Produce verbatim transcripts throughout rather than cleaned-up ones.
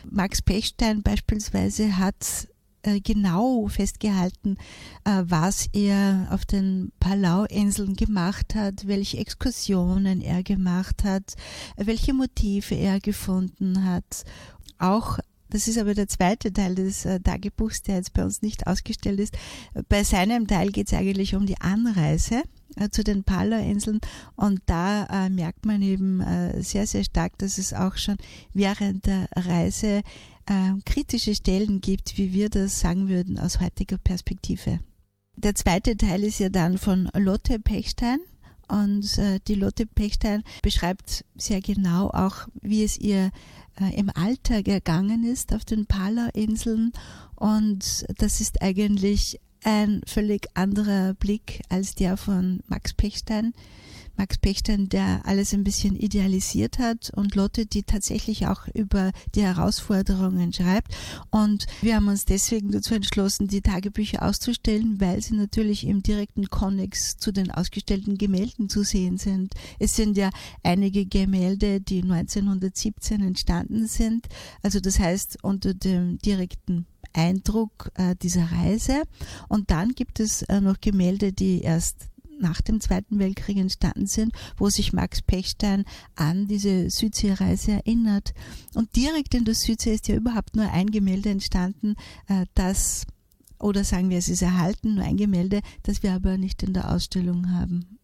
Max Pechstein beispielsweise hat genau festgehalten, was er auf den Palau-Inseln gemacht hat, welche Exkursionen er gemacht hat, welche Motive er gefunden hat. Auch, das ist aber der zweite Teil des Tagebuchs, der jetzt bei uns nicht ausgestellt ist, bei seinem Teil geht es eigentlich um die Anreise zu den Palau-Inseln und da äh, merkt man eben äh, sehr, sehr stark, dass es auch schon während der Reise äh, kritische Stellen gibt, wie wir das sagen würden aus heutiger Perspektive. Der zweite Teil ist ja dann von Lotte Pechstein und äh, die Lotte Pechstein beschreibt sehr genau auch, wie es ihr äh, im Alltag ergangen ist auf den Palau-Inseln und das ist eigentlich ein völlig anderer Blick als der von Max Pechstein. Max Pechstein, der alles ein bisschen idealisiert hat und Lotte, die tatsächlich auch über die Herausforderungen schreibt. Und wir haben uns deswegen dazu entschlossen, die Tagebücher auszustellen, weil sie natürlich im direkten Konnex zu den ausgestellten Gemälden zu sehen sind. Es sind ja einige Gemälde, die neunzehnhundertsiebzehn entstanden sind. Also das heißt, unter dem direkten Eindruck äh, dieser Reise. Und dann gibt es äh, noch Gemälde, die erst nach dem Zweiten Weltkrieg entstanden sind, wo sich Max Pechstein an diese Südseereise erinnert. Und direkt in der Südsee ist ja überhaupt nur ein Gemälde entstanden, äh, das, oder sagen wir, es ist erhalten, nur ein Gemälde, das wir aber nicht in der Ausstellung haben.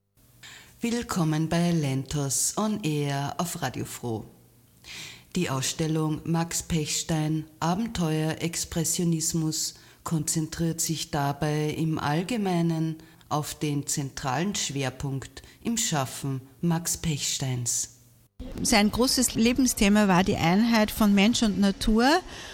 Willkommen bei Lentos on Air auf Radio Froh. Die Ausstellung Max Pechstein Abenteuer Expressionismus konzentriert sich dabei im Allgemeinen auf den zentralen Schwerpunkt im Schaffen Max Pechsteins. Sein großes Lebensthema war die Einheit von Mensch und Natur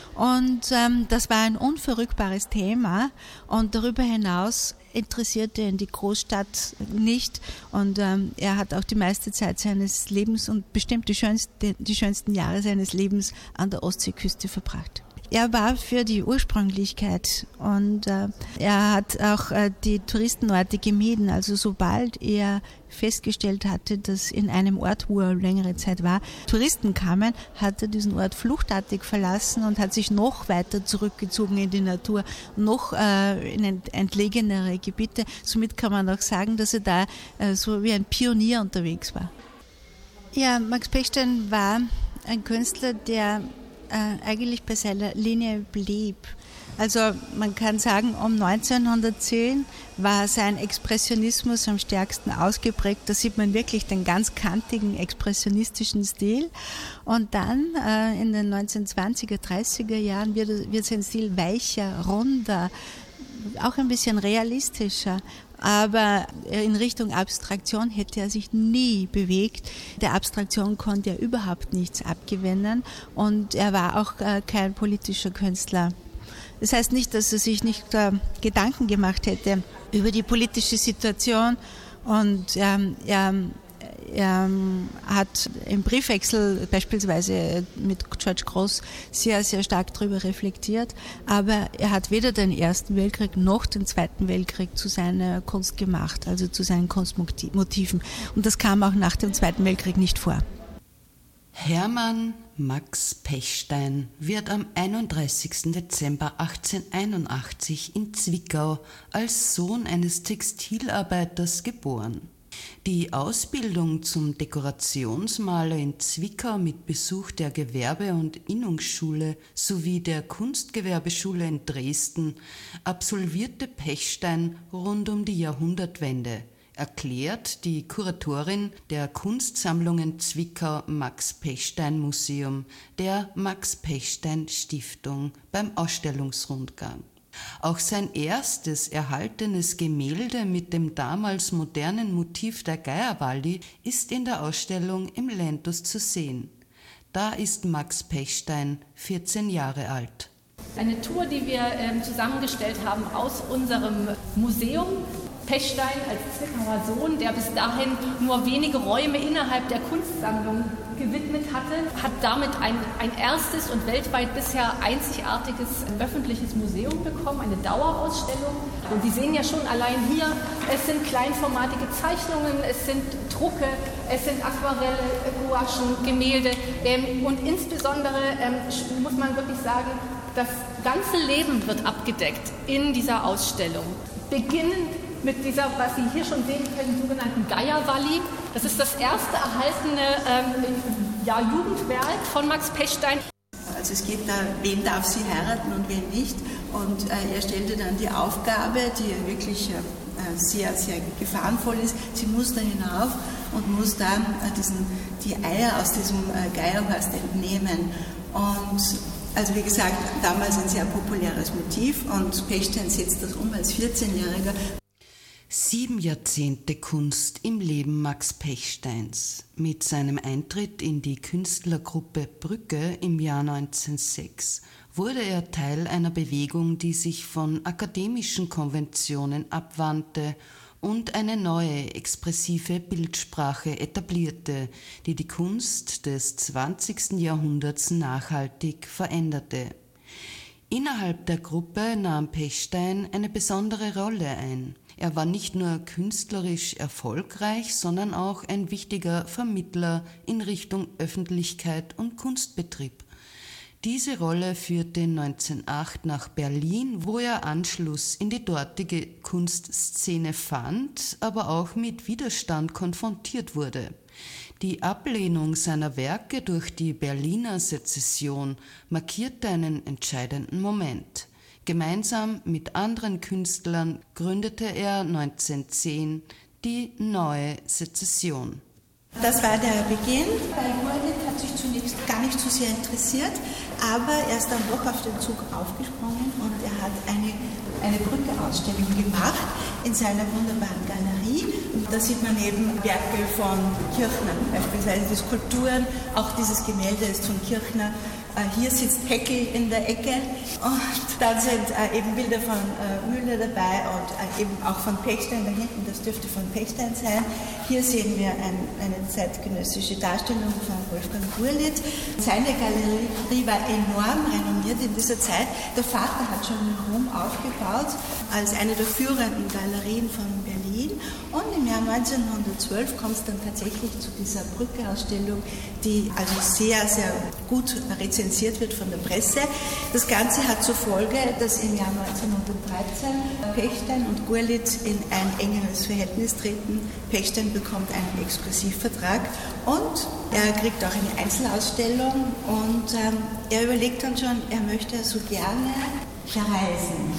und ähm, das war ein unverrückbares Thema und darüber hinaus interessierte ihn die Großstadt nicht und ähm, er hat auch die meiste Zeit seines Lebens und bestimmt die schönsten, die schönsten Jahre seines Lebens an der Ostseeküste verbracht. Er war für die Ursprünglichkeit und äh, er hat auch äh, die Touristenorte gemieden. Also sobald er festgestellt hatte, dass in einem Ort, wo er längere Zeit war, Touristen kamen, hat er diesen Ort fluchtartig verlassen und hat sich noch weiter zurückgezogen in die Natur, noch äh, in entlegenere Gebiete. Somit kann man auch sagen, dass er da äh, so wie ein Pionier unterwegs war. Ja, Max Pechstein war ein Künstler, der Äh, eigentlich bei seiner Linie blieb. Also man kann sagen, um neunzehnhundertzehn war sein Expressionismus am stärksten ausgeprägt. Da sieht man wirklich den ganz kantigen expressionistischen Stil. Und dann äh, in den neunzehnhundertzwanziger, dreißiger Jahren wird, wird sein Stil weicher, runder, auch ein bisschen realistischer. Aber in Richtung Abstraktion hätte er sich nie bewegt. Der Abstraktion konnte er überhaupt nichts abgewinnen und er war auch kein politischer Künstler. Das heißt nicht, dass er sich nicht äh, Gedanken gemacht hätte über die politische Situation und ähm, er, er hat im Briefwechsel beispielsweise mit George Grosz sehr, sehr stark darüber reflektiert, aber er hat weder den Ersten Weltkrieg noch den Zweiten Weltkrieg zu seiner Kunst gemacht, also zu seinen Kunstmotiven. Und das kam auch nach dem Zweiten Weltkrieg nicht vor. Hermann Max Pechstein wird am einunddreißigsten Dezember achtzehnhunderteinundachtzig in Zwickau als Sohn eines Textilarbeiters geboren. Die Ausbildung zum Dekorationsmaler in Zwickau mit Besuch der Gewerbe- und Innungsschule sowie der Kunstgewerbeschule in Dresden absolvierte Pechstein rund um die Jahrhundertwende, erklärt die Kuratorin der Kunstsammlungen Zwickau Max Pechstein Museum der Max Pechstein Stiftung beim Ausstellungsrundgang. Auch sein erstes erhaltenes Gemälde mit dem damals modernen Motiv der Geierwalli ist in der Ausstellung im Lentos zu sehen. Da ist Max Pechstein vierzehn Jahre alt. Eine Tour, die wir ähm, zusammengestellt haben aus unserem Museum Pechstein als Zwickauer Sohn, der bis dahin nur wenige Räume innerhalb der Kunstsammlung gewidmet hatte, hat damit ein, ein erstes und weltweit bisher einzigartiges öffentliches Museum bekommen, eine Dauerausstellung. Und Sie sehen ja schon allein hier, es sind kleinformatige Zeichnungen, es sind Drucke, es sind Aquarelle, Gouachen, Gemälde ähm, und insbesondere ähm, muss man wirklich sagen, das ganze Leben wird abgedeckt in dieser Ausstellung. Beginnend mit dieser, was Sie hier schon sehen können, sogenannten Geierwalli. Das ist das erste erhaltene ähm, ja, Jugendwerk von Max Pechstein. Also es geht da, wen darf sie heiraten und wen nicht. Und äh, er stellte dann die Aufgabe, die wirklich äh, sehr, sehr gefahrenvoll ist, sie muss da hinauf und muss dann äh, diesen, die Eier aus diesem äh, Geierhorst entnehmen. Und also wie gesagt, damals ein sehr populäres Motiv und Pechstein setzt das um als vierzehnjähriger. Sieben Jahrzehnte Kunst im Leben Max Pechsteins. Mit seinem Eintritt in die Künstlergruppe Brücke im Jahr neunzehnhundertsechs wurde er Teil einer Bewegung, die sich von akademischen Konventionen abwandte und eine neue expressive Bildsprache etablierte, die die Kunst des zwanzigsten Jahrhunderts nachhaltig veränderte. Innerhalb der Gruppe nahm Pechstein eine besondere Rolle ein. Er war nicht nur künstlerisch erfolgreich, sondern auch ein wichtiger Vermittler in Richtung Öffentlichkeit und Kunstbetrieb. Diese Rolle führte neunzehnhundertacht nach Berlin, wo er Anschluss in die dortige Kunstszene fand, aber auch mit Widerstand konfrontiert wurde. Die Ablehnung seiner Werke durch die Berliner Sezession markierte einen entscheidenden Moment. Gemeinsam mit anderen Künstlern gründete er neunzehnhundertzehn die Neue Sezession. Das war der Beginn. Bei Gurlitt hat sich zunächst gar nicht so sehr interessiert, aber er ist dann doch auf den Zug aufgesprungen und er hat eine, eine Brücke-Ausstellung gemacht in seiner wunderbaren Galerie. Und da sieht man eben Werke von Kirchner, beispielsweise die Skulpturen, auch dieses Gemälde ist von Kirchner. Hier sitzt Haeckel in der Ecke und dann sind äh, eben Bilder von äh, Müller dabei und äh, eben auch von Pechstein da hinten, das dürfte von Pechstein sein. Hier sehen wir ein, eine zeitgenössische Darstellung von Wolfgang Gurlitt. Seine Galerie war enorm renommiert in dieser Zeit. Der Vater hat schon in Rom aufgebaut als eine der führenden Galerien von Berlin und im Jahr neunzehnhundertzwölf kommt es dann tatsächlich zu dieser Brücke-Ausstellung, die also sehr, sehr gut rezensiert wird von der Presse. Das Ganze hat zur Folge, dass im Jahr neunzehnhundertdreizehn Pechstein und Gurlitt in ein engeres Verhältnis treten. Pechstein bekommt einen Exklusivvertrag und er kriegt auch eine Einzelausstellung und ähm, er überlegt dann schon, er möchte so gerne verreisen.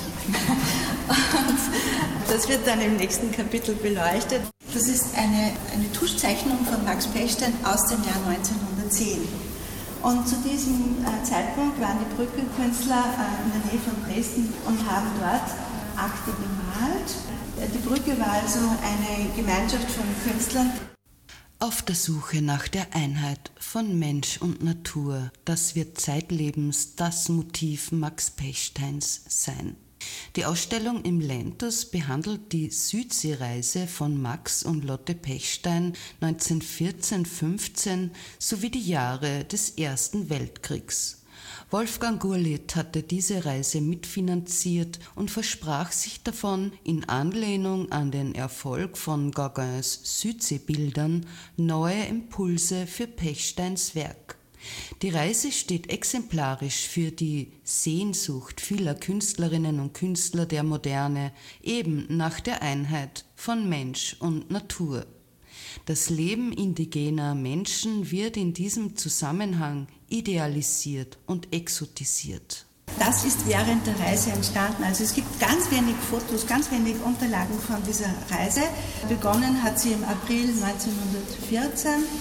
Und das wird dann im nächsten Kapitel beleuchtet. Das ist eine, eine Tuschzeichnung von Max Pechstein aus dem Jahr neunzehnhundertzehn. Und zu diesem äh, Zeitpunkt waren die Brückenkünstler äh, in der Nähe von Dresden und haben dort Akte gemalt. Die Brücke war also eine Gemeinschaft von Künstlern. Auf der Suche nach der Einheit von Mensch und Natur, das wird zeitlebens das Motiv Max Pechsteins sein. Die Ausstellung im Lentus behandelt die Südseereise von Max und Lotte Pechstein neunzehnhundertvierzehn fünfzehn sowie die Jahre des Ersten Weltkriegs. Wolfgang Gurlitt hatte diese Reise mitfinanziert und versprach sich davon, in Anlehnung an den Erfolg von Gauguins Südseebildern neue Impulse für Pechsteins Werk. Die Reise steht exemplarisch für die Sehnsucht vieler Künstlerinnen und Künstler der Moderne, eben nach der Einheit von Mensch und Natur. Das Leben indigener Menschen wird in diesem Zusammenhang idealisiert und exotisiert. Das ist während der Reise entstanden. Also es gibt ganz wenig Fotos, ganz wenig Unterlagen von dieser Reise. Begonnen hat sie im April neunzehnhundertvierzehn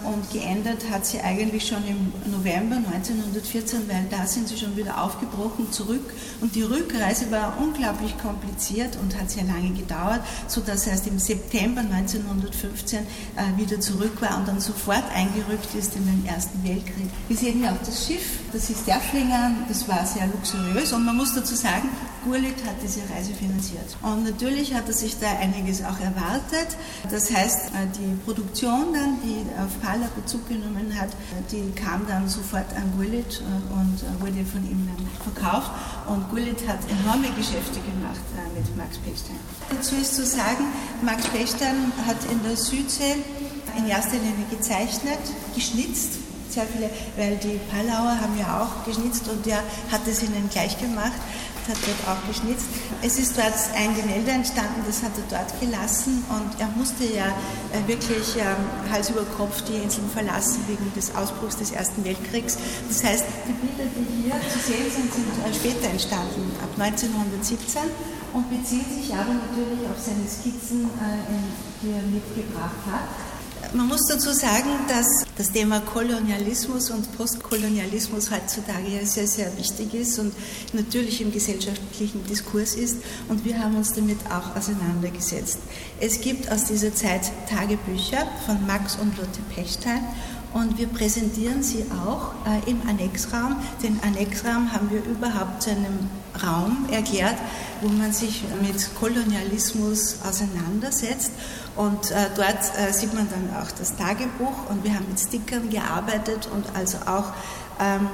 und geändert hat sie eigentlich schon im November neunzehnhundertvierzehn, weil da sind sie schon wieder aufgebrochen zurück und die Rückreise war unglaublich kompliziert und hat sehr lange gedauert, sodass er erst im September neunzehnhundertfünfzehn äh, wieder zurück war und dann sofort eingerückt ist in den Ersten Weltkrieg. Wir sehen hier auch das Schiff, das ist Derfflinger, das war sehr luxuriös und man muss dazu sagen, Gurlitt hat diese Reise finanziert. Und natürlich hat er sich da einiges auch erwartet. Das heißt, die Produktion dann, die auf Pala Bezug genommen hat, die kam dann sofort an Gurlitt und wurde von ihm dann verkauft. Und Gurlitt hat enorme Geschäfte gemacht mit Max Pechstein. Dazu ist zu sagen, Max Pechstein hat in der Südsee in erster Linie gezeichnet, geschnitzt. Sehr viele, weil die Palauer haben ja auch geschnitzt und er hat es ihnen gleich gemacht, hat dort auch geschnitzt. Es ist dort ein Gemälde entstanden, das hat er dort gelassen und er musste ja wirklich ähm, Hals über Kopf die Inseln verlassen wegen des Ausbruchs des Ersten Weltkriegs. Das heißt, die Bilder, die hier zu sehen sind, sind äh, später entstanden, ab neunzehnhundertsiebzehn und beziehen sich aber natürlich auf seine Skizzen, äh, die er mitgebracht hat. Man muss dazu sagen, dass das Thema Kolonialismus und Postkolonialismus heutzutage ja sehr, sehr wichtig ist und natürlich im gesellschaftlichen Diskurs ist und wir haben uns damit auch auseinandergesetzt. Es gibt aus dieser Zeit Tagebücher von Max und Lotte Pechstein und wir präsentieren sie auch äh, im Annexraum. Den Annexraum haben wir überhaupt zu einem Raum erklärt, wo man sich mit Kolonialismus auseinandersetzt. Und äh, dort äh, sieht man dann auch das Tagebuch und wir haben mit Stickern gearbeitet und also auch ähm,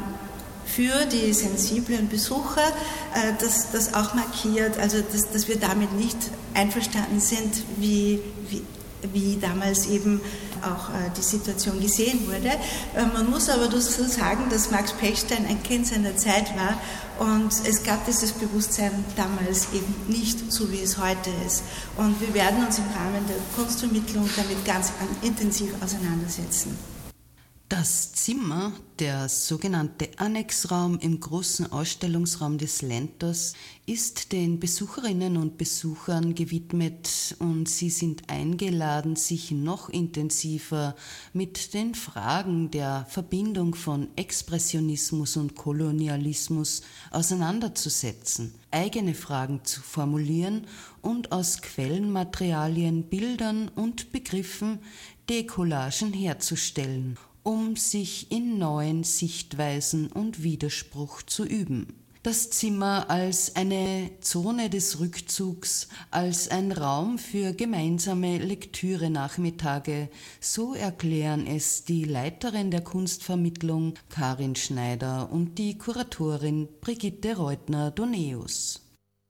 für die sensiblen Besucher äh, das, das auch markiert, also dass, dass wir damit nicht einverstanden sind, wie, wie, wie damals eben auch äh, die Situation gesehen wurde. Äh, man muss aber dazu sagen, dass Max Pechstein ein Kind seiner Zeit war und es gab dieses Bewusstsein damals eben nicht, so wie es heute ist. Und wir werden uns im Rahmen der Kunstvermittlung damit ganz intensiv auseinandersetzen. Das Zimmer, der sogenannte Annexraum im großen Ausstellungsraum des Lentos, ist den Besucherinnen und Besuchern gewidmet und sie sind eingeladen, sich noch intensiver mit den Fragen der Verbindung von Expressionismus und Kolonialismus auseinanderzusetzen, eigene Fragen zu formulieren und aus Quellenmaterialien, Bildern und Begriffen Decollagen herzustellen, um sich in neuen Sichtweisen und Widerspruch zu üben. Das Zimmer als eine Zone des Rückzugs, als ein Raum für gemeinsame Lektüre-Nachmittage, so erklären es die Leiterin der Kunstvermittlung Karin Schneider und die Kuratorin Brigitte Reutner-Doneus.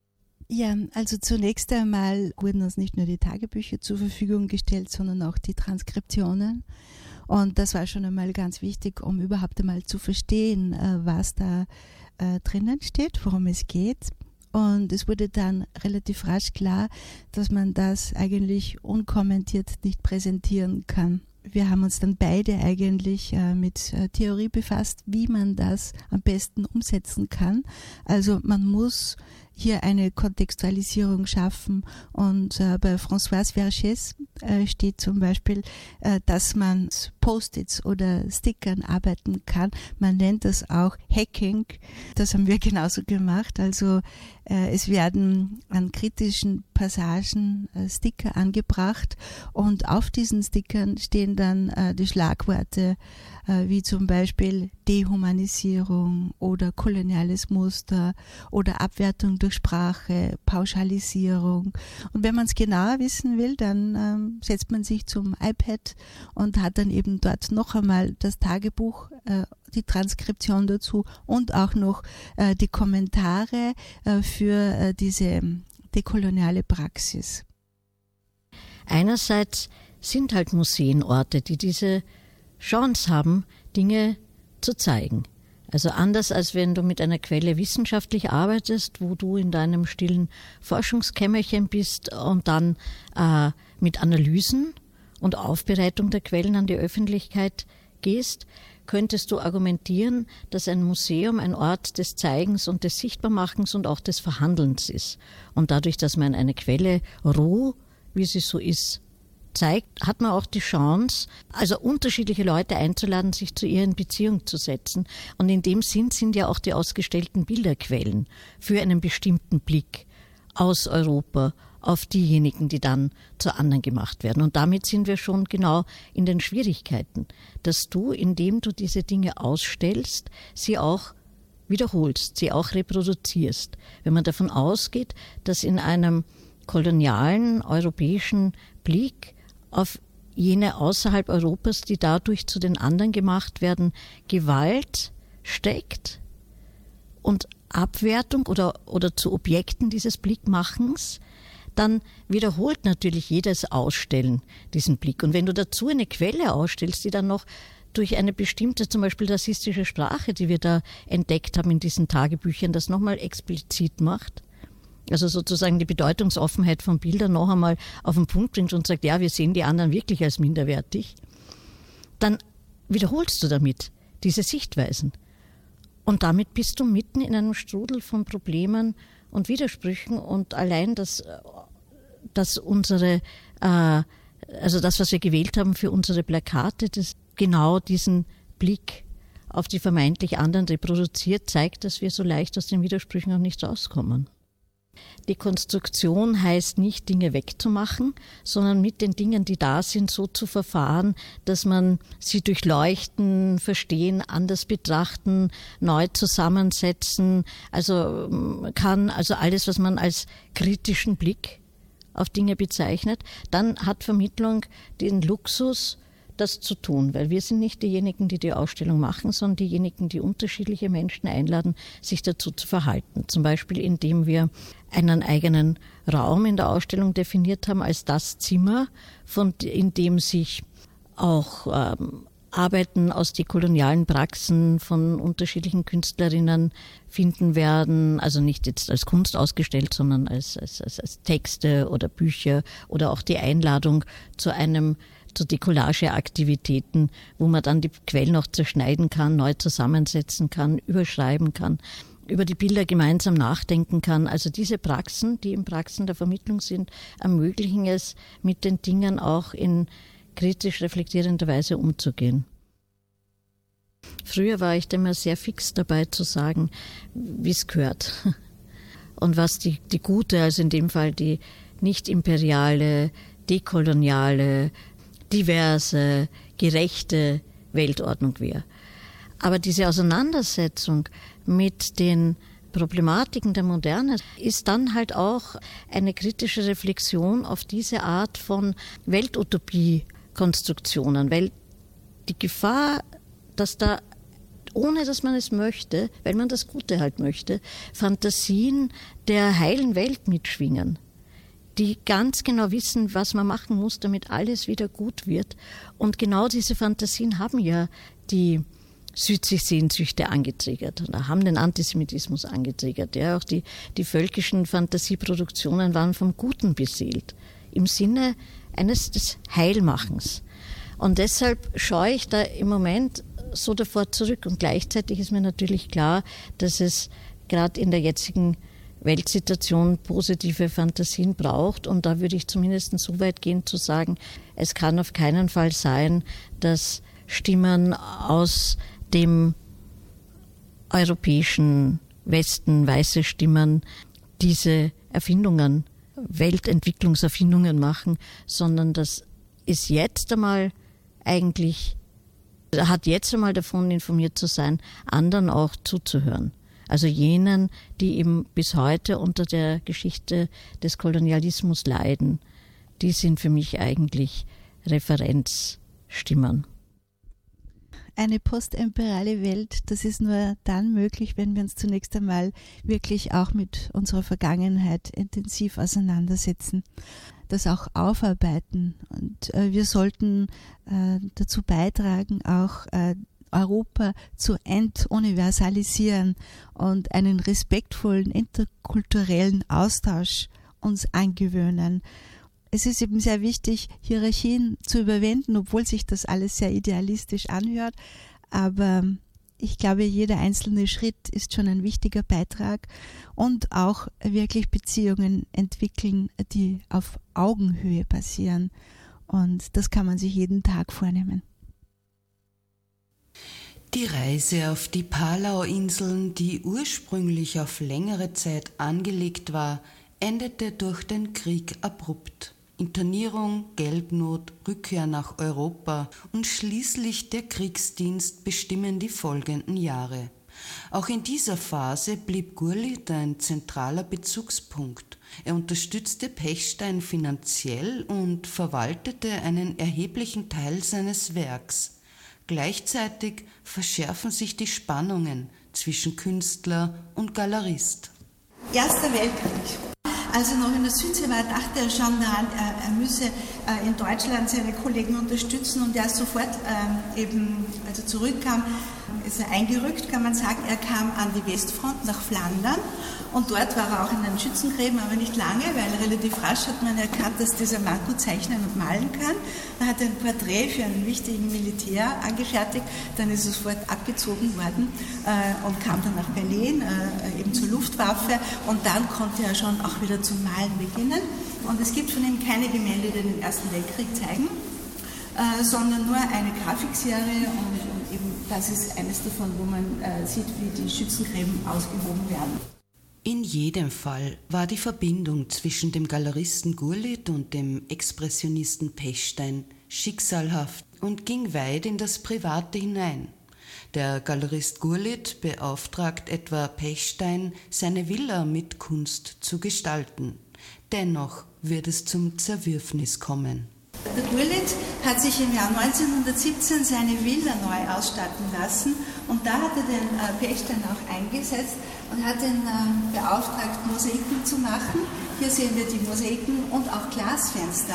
Ja, also zunächst einmal wurden uns nicht nur die Tagebücher zur Verfügung gestellt, sondern auch die Transkriptionen. Und das war schon einmal ganz wichtig, um überhaupt einmal zu verstehen, was da drinnen steht, worum es geht. Und es wurde dann relativ rasch klar, dass man das eigentlich unkommentiert nicht präsentieren kann. Wir haben uns dann beide eigentlich äh, mit äh, Theorie befasst, wie man das am besten umsetzen kann. Also man muss hier eine Kontextualisierung schaffen und äh, bei Françoise Vergès äh, steht zum Beispiel, äh, dass man Post-its oder Stickern arbeiten kann. Man nennt das auch Hacking. Das haben wir genauso gemacht. Also äh, es werden an kritischen Passagen äh, Sticker angebracht und auf diesen Stickern stehen dann äh, die Schlagworte äh, wie zum Beispiel Dehumanisierung oder koloniales Muster oder Abwertung durch Sprache, Pauschalisierung. Und wenn man es genauer wissen will, dann ähm, setzt man sich zum iPad und hat dann eben dort noch einmal das Tagebuch, äh, die Transkription dazu und auch noch äh, die Kommentare äh, für äh, diese dekoloniale Praxis. Einerseits sind halt Museen Orte, die diese Chance haben, Dinge zu zeigen. Also anders als wenn du mit einer Quelle wissenschaftlich arbeitest, wo du in deinem stillen Forschungskämmerchen bist und dann äh, mit Analysen und Aufbereitung der Quellen an die Öffentlichkeit gehst, könntest du argumentieren, dass ein Museum ein Ort des Zeigens und des Sichtbarmachens und auch des Verhandelns ist. Und dadurch, dass man eine Quelle roh, wie sie so ist, zeigt, hat man auch die Chance, also unterschiedliche Leute einzuladen, sich zu ihr in Beziehung zu setzen. Und in dem Sinn sind ja auch die ausgestellten Bilderquellen für einen bestimmten Blick aus Europa auf diejenigen, die dann zu anderen gemacht werden. Und damit sind wir schon genau in den Schwierigkeiten, dass du, indem du diese Dinge ausstellst, sie auch wiederholst, sie auch reproduzierst. Wenn man davon ausgeht, dass in einem kolonialen europäischen Blick auf jene außerhalb Europas, die dadurch zu den anderen gemacht werden, Gewalt steckt und Abwertung oder, oder zu Objekten dieses Blickmachens, dann wiederholt natürlich jedes Ausstellen diesen Blick. Und wenn du dazu eine Quelle ausstellst, die dann noch durch eine bestimmte, zum Beispiel rassistische Sprache, die wir da entdeckt haben in diesen Tagebüchern, das nochmal explizit macht, also sozusagen die Bedeutungsoffenheit von Bildern noch einmal auf den Punkt bringt und sagt, ja, wir sehen die anderen wirklich als minderwertig, dann wiederholst du damit diese Sichtweisen. Und damit bist du mitten in einem Strudel von Problemen und Widersprüchen, und allein das, dass unsere, äh, also das, was wir gewählt haben für unsere Plakate, das genau diesen Blick auf die vermeintlich anderen reproduziert, zeigt, dass wir so leicht aus den Widersprüchen auch nicht rauskommen. Die Konstruktion heißt nicht, Dinge wegzumachen, sondern mit den Dingen, die da sind, so zu verfahren, dass man sie durchleuchten, verstehen, anders betrachten, neu zusammensetzen, also kann, also alles, was man als kritischen Blick auf Dinge bezeichnet. Dann hat Vermittlung den Luxus, das zu tun, weil wir sind nicht diejenigen, die die Ausstellung machen, sondern diejenigen, die unterschiedliche Menschen einladen, sich dazu zu verhalten. Zum Beispiel, indem wir einen eigenen Raum in der Ausstellung definiert haben als das Zimmer, von, in dem sich auch ähm, Arbeiten aus dekolonialen Praxen von unterschiedlichen Künstlerinnen finden werden, also nicht jetzt als Kunst ausgestellt, sondern als, als, als, als Texte oder Bücher oder auch die Einladung zu einem zu Decollage-Aktivitäten, wo man dann die Quellen auch zerschneiden kann, neu zusammensetzen kann, überschreiben kann, über die Bilder gemeinsam nachdenken kann. Also diese Praxen, die in Praxen der Vermittlung sind, ermöglichen es, mit den Dingen auch in kritisch reflektierender Weise umzugehen. Früher war ich da immer sehr fix dabei zu sagen, wie es gehört. Und was die, die gute, also in dem Fall die nicht imperiale, dekoloniale, diverse, gerechte Weltordnung wäre. Aber diese Auseinandersetzung mit den Problematiken der Moderne ist dann halt auch eine kritische Reflexion auf diese Art von Weltutopie-Konstruktionen, weil die Gefahr, dass da, ohne dass man es möchte, weil man das Gute halt möchte, Fantasien der heilen Welt mitschwingen, die ganz genau wissen, was man machen muss, damit alles wieder gut wird. Und genau diese Fantasien haben ja die Südseesehnsüchte angetriggert oder haben den Antisemitismus angetriggert. Ja, auch die, die völkischen Fantasieproduktionen waren vom Guten beseelt, im Sinne eines des Heilmachens. Und deshalb scheue ich da im Moment so davor zurück. Und gleichzeitig ist mir natürlich klar, dass es gerade in der jetzigen Weltsituation positive Fantasien braucht. Und da würde ich zumindest so weit gehen zu sagen, es kann auf keinen Fall sein, dass Stimmen aus dem europäischen Westen, weiße Stimmen, diese Erfindungen, Weltentwicklungserfindungen machen, sondern das ist jetzt einmal eigentlich, hat jetzt einmal davon informiert zu sein, anderen auch zuzuhören. Also jenen, die eben bis heute unter der Geschichte des Kolonialismus leiden, die sind für mich eigentlich Referenzstimmen. Eine postimperiale Welt, das ist nur dann möglich, wenn wir uns zunächst einmal wirklich auch mit unserer Vergangenheit intensiv auseinandersetzen, das auch aufarbeiten. Und äh, wir sollten äh, dazu beitragen, auch äh, Europa zu entuniversalisieren und einen respektvollen interkulturellen Austausch uns angewöhnen. Es ist eben sehr wichtig, Hierarchien zu überwinden, obwohl sich das alles sehr idealistisch anhört. Aber ich glaube, jeder einzelne Schritt ist schon ein wichtiger Beitrag und auch wirklich Beziehungen entwickeln, die auf Augenhöhe passieren Und das kann man sich jeden Tag vornehmen. Die Reise auf die Palau-Inseln, die ursprünglich auf längere Zeit angelegt war, endete durch den Krieg abrupt. Internierung, Geldnot, Rückkehr nach Europa und schließlich der Kriegsdienst bestimmen die folgenden Jahre. Auch in dieser Phase blieb Gurlitt ein zentraler Bezugspunkt. Er unterstützte Pechstein finanziell und verwaltete einen erheblichen Teil seines Werks. Gleichzeitig verschärfen sich die Spannungen zwischen Künstler und Galerist. Erster Weltkrieg. Als er noch in der Südsee war, dachte er schon daran, er, er müsse äh, in Deutschland seine Kollegen unterstützen, und er ist sofort äh, eben, als er zurückkam, ist er eingerückt, kann man sagen. Er kam an die Westfront nach Flandern, und dort war er auch in den Schützengräben, aber nicht lange, weil relativ rasch hat man erkannt, dass dieser Mann gut zeichnen und malen kann. Er hat ein Porträt für einen wichtigen Militär angefertigt, dann ist er sofort abgezogen worden äh, und kam dann nach Berlin, äh, eben zur Luftwaffe, und dann konnte er schon auch wieder zum Malen beginnen. Und es gibt von ihm keine Gemälde, die den Ersten Weltkrieg zeigen, äh, sondern nur eine Grafikserie, und, und eben das ist eines davon, wo man äh, sieht, wie die Schützengräben ausgehoben werden. In jedem Fall war die Verbindung zwischen dem Galeristen Gurlitt und dem Expressionisten Pechstein schicksalhaft und ging weit in das Private hinein. Der Galerist Gurlitt beauftragt etwa Pechstein, seine Villa mit Kunst zu gestalten. Dennoch wird es zum Zerwürfnis kommen. Der Gurlitt hat sich im Jahr neunzehnhundertsiebzehn seine Villa neu ausstatten lassen, und da hat er den äh, Pechstein auch eingesetzt und hat ihn äh, beauftragt, Mosaiken zu machen. Hier sehen wir die Mosaiken und auch Glasfenster.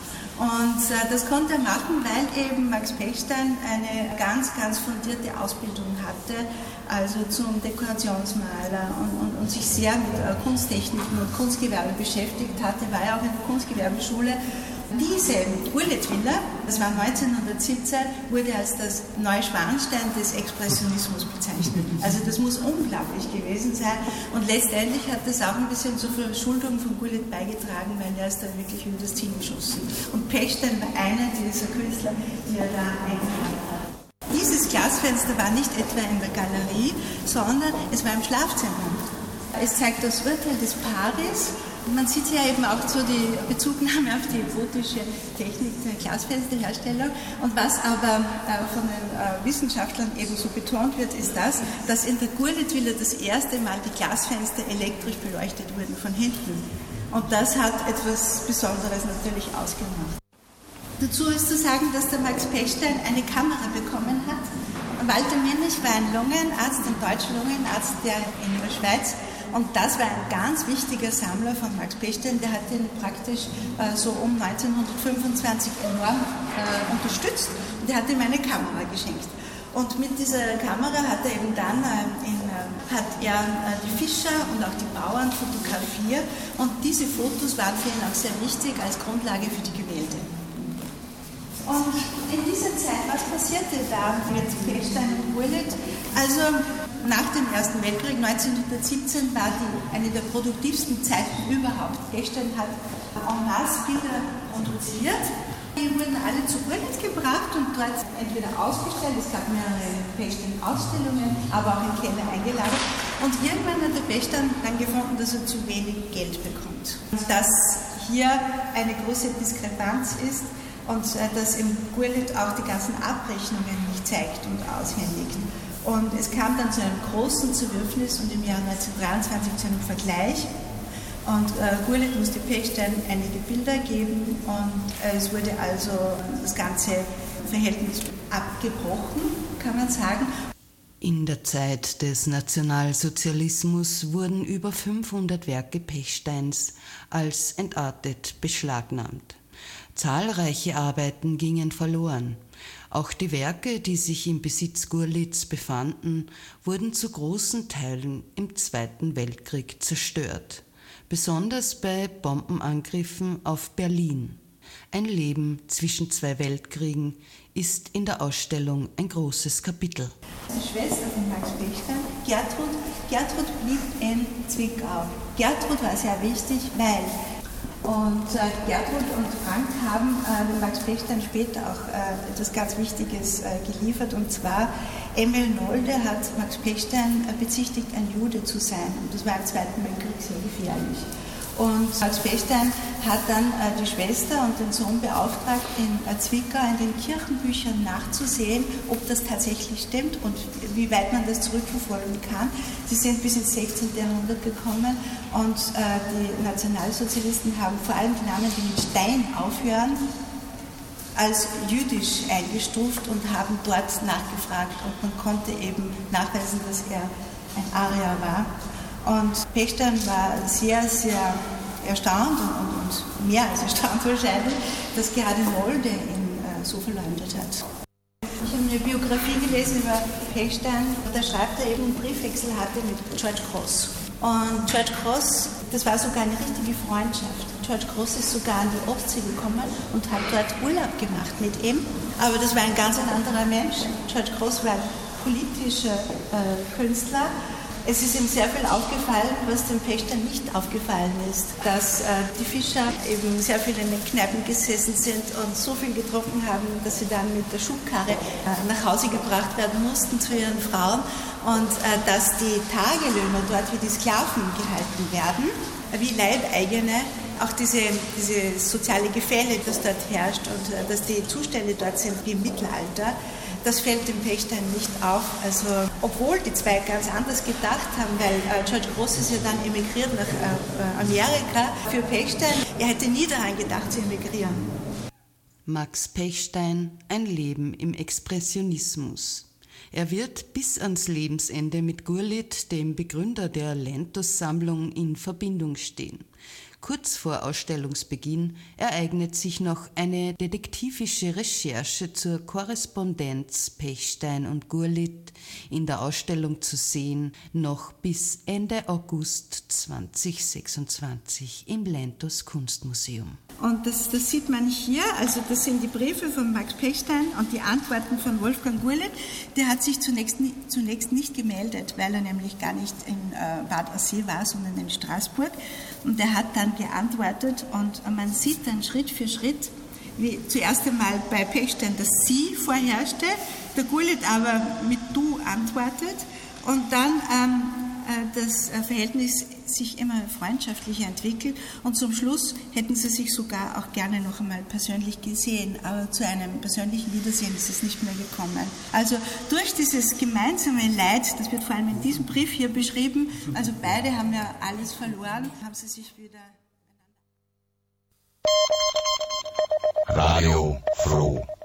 Und äh, das konnte er machen, weil eben Max Pechstein eine ganz, ganz fundierte Ausbildung hatte, also zum Dekorationsmaler, und, und, und sich sehr mit äh, Kunsttechniken und Kunstgewerbe beschäftigt hatte, war ja auch in der Kunstgewerbeschule. Diese Gurlitt-Villa, das war neunzehnhundertsiebzehn, wurde als das Neuschwanstein des Expressionismus bezeichnet. Also das muss unglaublich gewesen sein, und letztendlich hat das auch ein bisschen zur Verschuldung von Gurlitt beigetragen, weil er ist dann wirklich über das Ziel geschossen. Und Pechstein war einer dieser Künstler, die er da eingeladen hat. Dieses Glasfenster war nicht etwa in der Galerie, sondern es war im Schlafzimmer. Es zeigt das Urteil des Paares. Man sieht hier eben auch so die Bezugnahme auf die gotische Technik der Glasfensterherstellung. Und was aber äh, von den äh, Wissenschaftlern eben so betont wird, ist das, dass in der Gurlitt-Villa das erste Mal die Glasfenster elektrisch beleuchtet wurden von hinten. Und das hat etwas Besonderes natürlich ausgemacht. Dazu ist zu sagen, dass der Max Pechstein eine Kamera bekommen hat. Walter Minnich war ein Lungenarzt, ein deutscher Lungenarzt, der in der Schweiz. Und das war ein ganz wichtiger Sammler von Max Pechstein, der hat ihn praktisch äh, so um neunzehnhundertfünfundzwanzig enorm äh, unterstützt, und der hat ihm eine Kamera geschenkt. Und mit dieser Kamera hat er eben dann äh, in, äh, hat er äh, die Fischer und auch die Bauern fotografiert, und diese Fotos waren für ihn auch sehr wichtig als Grundlage für die Gemälde. Und in dieser Zeit, was passierte da mit Pechstein und Gurlitt? Also nach dem Ersten Weltkrieg neunzehnhundertsiebzehn war die eine der produktivsten Zeiten überhaupt. Pechstein hat en masse Bilder produziert. Die wurden alle zu Gurlitt gebracht und dort entweder ausgestellt, es gab mehrere Pechstein-Ausstellungen, aber auch im Keller eingeladen. Und irgendwann hat der Pechstein dann gefunden, dass er zu wenig Geld bekommt. Dass hier eine große Diskrepanz ist, und dass im Gurlitt auch die ganzen Abrechnungen nicht zeigt und aushändigt. Und es kam dann zu einem großen Zerwürfnis, und im Jahr neunzehnhundertdreiundzwanzig zu einem Vergleich. Und äh, Gurlitt musste Pechstein einige Bilder geben, und äh, es wurde also das ganze Verhältnis abgebrochen, kann man sagen. In der Zeit des Nationalsozialismus wurden über fünfhundert Werke Pechsteins als entartet beschlagnahmt. Zahlreiche Arbeiten gingen verloren. Auch die Werke, die sich im Besitz Gurlitts befanden, wurden zu großen Teilen im Zweiten Weltkrieg zerstört, besonders bei Bombenangriffen auf Berlin. Ein Leben zwischen zwei Weltkriegen ist in der Ausstellung ein großes Kapitel. Die Schwester von Max Pechstein, Gertrud, Gertrud blieb in Zwickau. Gertrud war sehr wichtig, weil Und äh, Gertrud und Frank haben äh, dem Max Pechstein später auch äh, etwas ganz Wichtiges äh, geliefert. Und zwar, Emil Nolde hat Max Pechstein äh, bezichtigt, ein Jude zu sein. Und das war im Zweiten Weltkrieg sehr gefährlich. Und Max Pechstein hat dann äh, die Schwester und den Sohn beauftragt, in äh, Zwickau in den Kirchenbüchern nachzusehen, ob das tatsächlich stimmt und wie weit man das zurückverfolgen kann. Sie sind bis ins sechzehnten Jahrhundert gekommen und äh, die Nationalsozialisten haben vor allem die Namen, die mit Stein aufhören, als jüdisch eingestuft und haben dort nachgefragt und man konnte eben nachweisen, dass er ein Arier war. Und Pechstein war sehr, sehr erstaunt und, und, und mehr als erstaunt wahrscheinlich, dass gerade Nolde ihn äh, so verleumdet hat. Ich habe eine Biografie gelesen über Pechstein, da schreibt er eben, einen Briefwechsel hatte mit George Cross. Und George Cross, das war sogar eine richtige Freundschaft. George Cross ist sogar an die Ostsee gekommen und hat dort Urlaub gemacht mit ihm. Aber das war ein ganz ein anderer Mensch. George Cross war ein politischer äh, Künstler. Es ist ihm sehr viel aufgefallen, was dem Pechstein nicht aufgefallen ist, dass äh, die Fischer eben sehr viel in den Kneipen gesessen sind und so viel getrunken haben, dass sie dann mit der Schubkarre äh, nach Hause gebracht werden mussten zu ihren Frauen und äh, dass die Tagelöhner dort wie die Sklaven gehalten werden, wie Leibeigene. Auch diese, diese soziale Gefälle, das dort herrscht und äh, dass die Zustände dort sind wie im Mittelalter, das fällt dem Pechstein nicht auf. Also, obwohl die zwei ganz anders gedacht haben, weil äh, George Cross ist ja dann emigriert nach äh, Amerika. Für Pechstein, er hätte nie daran gedacht zu emigrieren. Max Pechstein, ein Leben im Expressionismus. Er wird bis ans Lebensende mit Gurlitt, dem Begründer der Lentos-Sammlung, in Verbindung stehen. Kurz vor Ausstellungsbeginn ereignet sich noch eine detektivische Recherche zur Korrespondenz Pechstein und Gurlitt, in der Ausstellung zu sehen, noch bis Ende August zweitausendsechsundzwanzig im Lentos Kunstmuseum. Und das, das sieht man hier, also das sind die Briefe von Max Pechstein und die Antworten von Wolfgang Gurlitt. Der hat sich zunächst, zunächst nicht gemeldet, weil er nämlich gar nicht in äh, Bad Aussee war, sondern in Straßburg. Und er hat dann geantwortet und man sieht dann Schritt für Schritt, wie zuerst einmal bei Pechstein das Sie vorherrschte, der Gurlitt aber mit Du antwortet und dann ähm, das Verhältnis sich immer freundschaftlicher entwickelt und zum Schluss hätten sie sich sogar auch gerne noch einmal persönlich gesehen, aber zu einem persönlichen Wiedersehen ist es nicht mehr gekommen. Also durch dieses gemeinsame Leid, das wird vor allem in diesem Brief hier beschrieben, also beide haben ja alles verloren, haben sie sich wieder... Radio Froh.